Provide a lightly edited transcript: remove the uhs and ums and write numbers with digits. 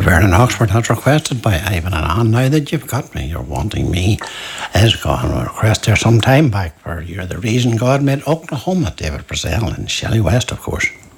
Vernon Oxford has requested by Ivan and Anne. Now that you've got me, you're wanting me, is gone a request there some time back for You're the Reason God Made Oklahoma, David Purcell and Shelley West, of course.